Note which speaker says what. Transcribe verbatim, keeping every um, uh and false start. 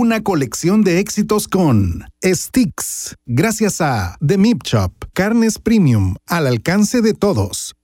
Speaker 1: una colección de éxitos con Sticks, gracias a The Meat Shop, carnes premium al alcance de todos.